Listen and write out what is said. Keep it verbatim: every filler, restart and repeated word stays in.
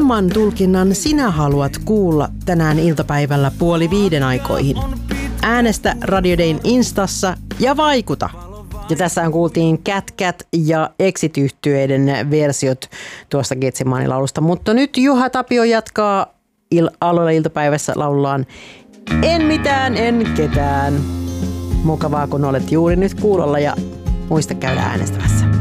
kumman tulkinnan sinä haluat kuulla tänään iltapäivällä puoli viiden aikoihin? Äänestä Radio Dayn Instassa ja vaikuta. Ja tässä kuultiin Cat Cat ja Exit-yhtyeiden versiot tuosta Getsemani laulusta. Mutta nyt Juha Tapio jatkaa il- aloilla iltapäivässä laulullaan En mitään, en ketään. Mukavaa, kun olet juuri nyt kuulolla ja muista käydä äänestämässä.